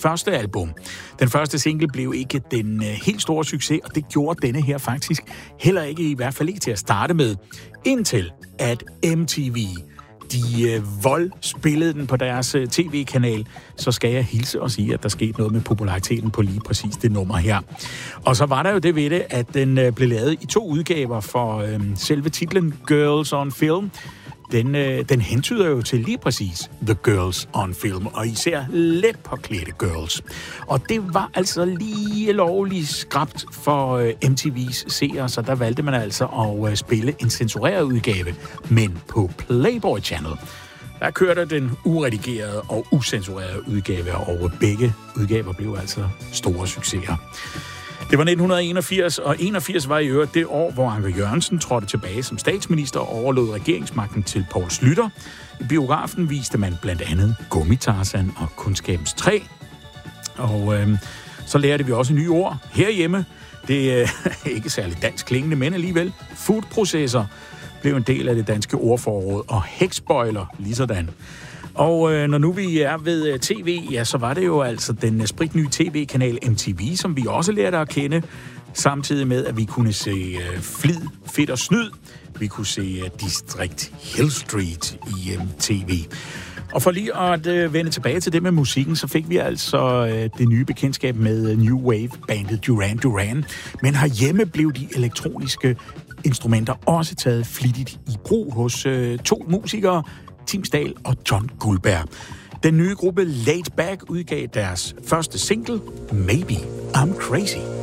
første album. Den første single blev ikke den helt store succes, og det gjorde denne her faktisk heller ikke, i hvert fald ikke til at starte med, indtil at MTV de spillede den på deres tv-kanal, så skal jeg hilse og sige, at der skete noget med populariteten på lige præcis det nummer her. Og så var der jo det ved det, at den blev lavet i 2 udgaver for selve titlen Girls on Film. Den hentyder jo til lige præcis The Girls on Film, og især let påklædte girls. Og det var altså lige lovligt skrapt for MTV's seere, så der valgte man altså at spille en censureret udgave, men på Playboy Channel. Der kørte den uredigerede og ucensurerede udgave, og begge udgaver blev altså store succeser. Det var 1981, og 81 var i øvrigt det år, hvor Anker Jørgensen trådte tilbage som statsminister og overlod regeringsmagten til Poul Schlüter. I biografen viste man blandt andet Gummi-Tarzan og Kundskabens Træ. Og så lærte vi også nye ord herhjemme. Det er ikke særlig dansk klingende, men alligevel. Foodprocessor blev en del af det danske ordforråd, og hækspoiler ligesådan. Og når nu vi er ved tv, ja, så var det jo altså den spritnye tv-kanal MTV, som vi også lærte at kende, samtidig med, at vi kunne se Flid, Fedt og Snyd. Vi kunne se Distrikt Hill Street i tv. Og for lige at vende tilbage til det med musikken, så fik vi altså det nye bekendtskab med New Wave-bandet Duran Duran. Men herhjemme blev de elektroniske instrumenter også taget flittigt i brug hos 2 musikere, Tim Stahl og John Guldberg. Den nye gruppe Laid Back udgav deres første single, Maybe I'm Crazy.